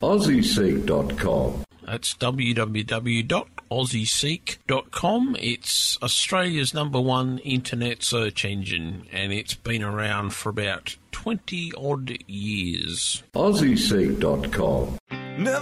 AussieSeek.com. That's www.aussieseek.com. It's Australia's #1 internet search engine, and it's been around for about 20-odd years. AussieSeek.com. Never